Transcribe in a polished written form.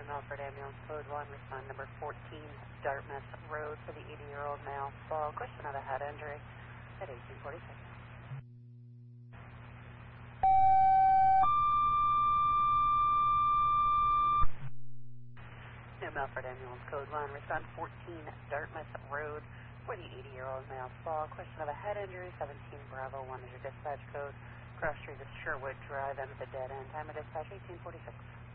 Milford Ambulance Code 1, respond number 14, Dartmouth Road for the 80-year-old male. Fall, question of a head injury at 1846. New Milford Ambulance Code 1, respond 14, Dartmouth Road for the 80-year-old male. Fall, question of a head injury, 17 Bravo 1 is your dispatch code. Cross street is Sherwood Drive, end of the dead end. Time of dispatch 1846.